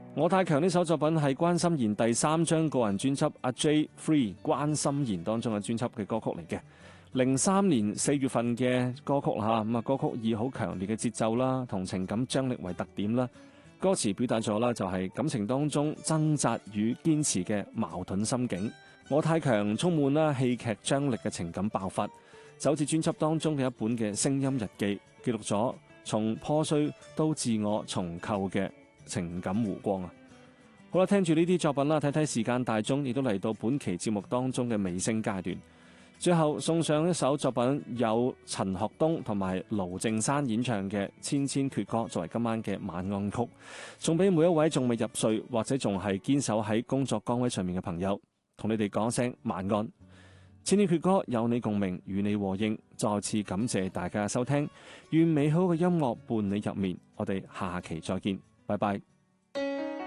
我太強呢首作品係關心妍第3張個人專輯《A J Free》關心妍當中嘅專輯嘅歌曲嚟嘅。03年4月份嘅歌曲啦，咁啊歌曲以好強烈嘅節奏啦，同情感張力為特點啦。歌詞表達咗啦，就係感情當中掙扎與堅持嘅矛盾心境。我太強充滿啦戲劇張力嘅情感爆發，就好似專輯當中嘅一本嘅聲音日記，記錄咗從破碎到自我重構嘅情感弧光啊！好啦，聽住呢啲作品啦，睇睇時間大鐘，亦都嚟到本期節目當中嘅尾聲階段。最後送上一首作品，有陳學冬同埋盧靖姍演唱嘅《千千闕歌》作為今晚嘅晚安曲，送俾每一位仲未入睡或者仲係堅守喺工作崗位上面嘅朋友，同你哋講聲晚安。千千闕歌有你共鳴，與你和應。再次感謝大家收聽，願美好嘅音樂伴你入眠。我哋下期再見，拜拜。